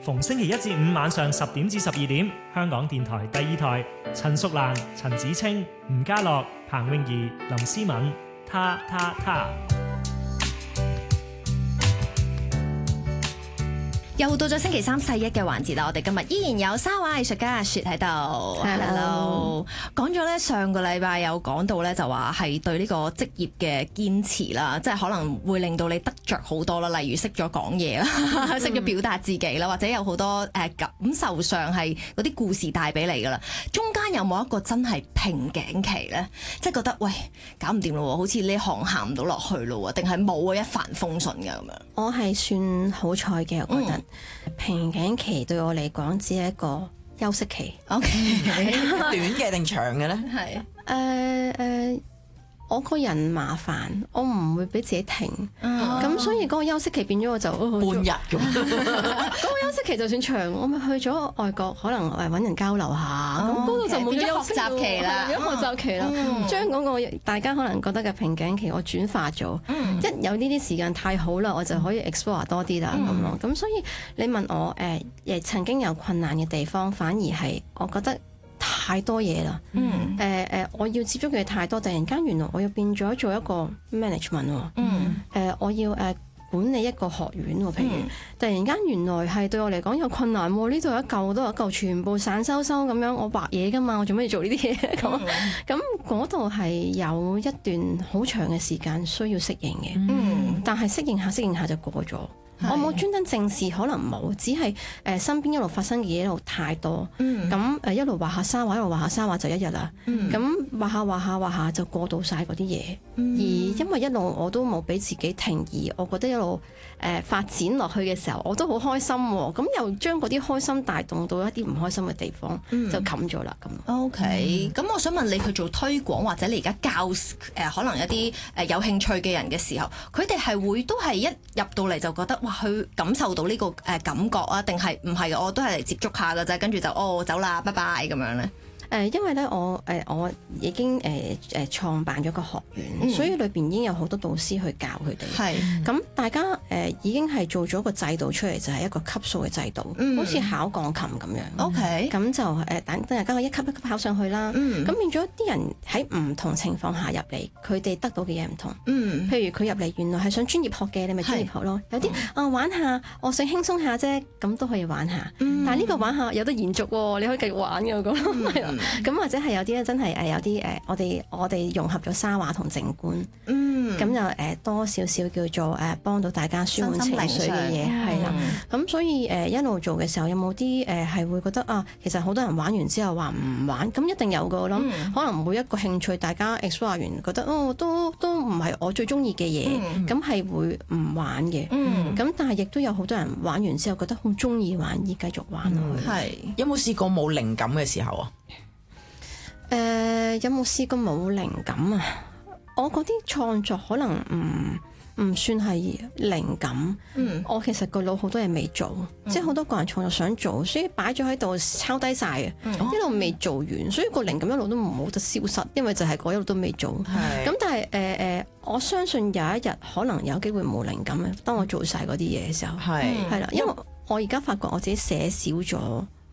逢星期一至五晚上10點至12點，香港電台第2台，陳淑蘭、陳子清、吳家樂、彭詠儀、林思敏，他。 又到咗星期三細一嘅環節啦，我哋今日依然有沙畫藝術家阿雪喺度。Hello， 講咗咧，上個禮拜有講到咧，就話係對呢個職業嘅堅持啦，即係可能會令到你得着好多啦，例如識咗講嘢啦，識咗表達自己啦，或者有好多感受上係嗰啲故事帶俾你噶啦。中間有冇一個真係瓶頸期咧？即係覺得喂，搞唔掂咯，好似呢行行唔到落去咯，定係冇一帆風順嘅咁樣？ 我係算好彩嘅，我覺得。瓶頸期對我嚟講只係一個休息期。 OK， 短嘅定長嘅咧？ 係我個人麻煩，我唔會俾自己停，咁所以嗰個休息期變咗我就半日咁。 嗰個休息期就算長，我咪去咗外國，可能揾人交流下，咁嗰度就冇咗學習期啦， 變咗學習期啦。將嗰個大家可能覺得嘅瓶頸期，我轉化咗。一有呢啲時間太好啦，我就可以 explore 多啲啦咁咯。咁所以你問我曾經有困難嘅地方，反而係我覺得太多嘢啦，我要接觸嘅嘢太多，突然間原來我又變咗做一個 management 喎，我要管理一個學院喎，譬如突然間原來係對我嚟講有困難喎，呢度有一嚿都有一嚿全部散收收咁樣，我畫嘢㗎嘛，我做咩要做呢啲嘢咁嗰度係有一段好長嘅時間需要適應嘅，但係適應下就過咗。我冇專登正視，可能冇，只係身邊一路發生嘅嘢一路太多，咁一路畫下沙畫，一路畫下沙畫就一日啦。咁畫下就過到晒嗰啲嘢，而因為一路我都冇俾自己停，而我覺得一路發展落去嘅時候，我都好開心喎。咁又將嗰啲開心帶動到一啲唔開心嘅地方，就冚咗啦咁。 OK，咁我想問你去做推廣或者你而家教可能一啲有興趣嘅人嘅時候，佢哋係會都係一入到嚟就覺得哇，去感受到呢個感覺啊？定係唔係？我都係嚟接觸下㗎啫，跟住就走啦，拜拜咁樣咧。 因為咧，我已經創辦咗個學院，所以裏邊已經有好多導師去教佢哋。係咁，大家已經係做咗個制度出嚟，就係一個級數嘅制度，好似考鋼琴咁樣。OK，咁就等大家一級一級考上去啦。咁變咗啲人喺唔同情況下入嚟，佢哋得到嘅嘢唔同。譬如佢入嚟原來係想專業學嘅，你咪專業學咯。有啲玩下，我想輕鬆下啫，咁都可以玩下。但係呢個玩下有得延續喎，你可以繼續玩嘅咁係啦。咁或者係有啲咧，真係有啲我哋融合咗沙畫同靜觀，咁就多少少叫做幫到大家舒緩情緒嘅嘢，係啦。咁所以一路做嘅時候，有冇啲係會覺得啊，其實好多人玩完之後話唔玩，咁一定有㗎。我諗可能每一個興趣，大家 explore 完覺得都唔係我最中意嘅嘢，咁係會唔玩嘅。咁但係亦都有好多人玩完之後覺得好中意玩，而繼續玩落去。 係有冇試過冇靈感嘅時候啊？ 有冇試過冇靈感啊？我嗰啲創作可能唔算係靈感。我其實個腦好多嘢未做，即係好多個人創作想做，所以擺咗喺度抄低晒嘅，一路未做完，所以個靈感一路都冇得消失，因為就係嗰一路都未做。咁但係我相信有一日可能有機會冇靈感嘅，當我做晒嗰啲嘢嘅時候，係啦，因為我而家發覺我自己寫少咗。